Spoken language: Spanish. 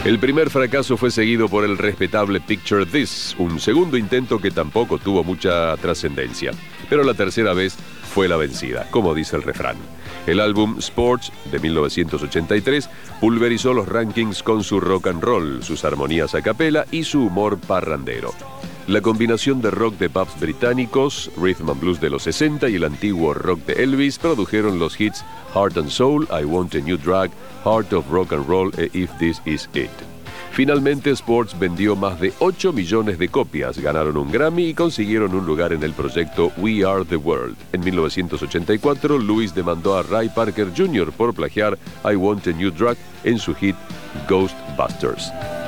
El primer fracaso fue seguido por el respetable Picture This, un segundo intento que tampoco tuvo mucha trascendencia. Pero la tercera vez fue la vencida, como dice el refrán. El álbum Sports, de 1983, pulverizó los rankings con su rock and roll, sus armonías a capela y su humor parrandero. La combinación de rock de pubs británicos, rhythm and blues de los 60 y el antiguo rock de Elvis produjeron los hits Heart and Soul, I Want a New Drug, Heart of Rock and Roll e If This Is It. Finalmente, Sports vendió más de 8 millones de copias, ganaron un Grammy y consiguieron un lugar en el proyecto We Are the World. En 1984, Lewis demandó a Ray Parker Jr. por plagiar I Want a New Drug en su hit Ghostbusters.